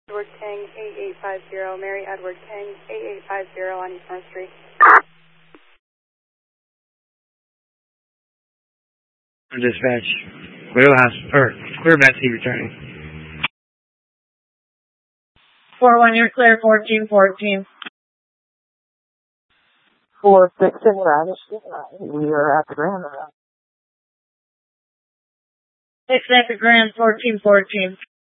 Edward King, 8850, Mary Edward King, 8850 on East North Street. Dispatch, clear Betsy returning. 4-1, you're clear, 1414. 4-6 in Radisson. We are at the Grand. 6 at the Grand, 1414.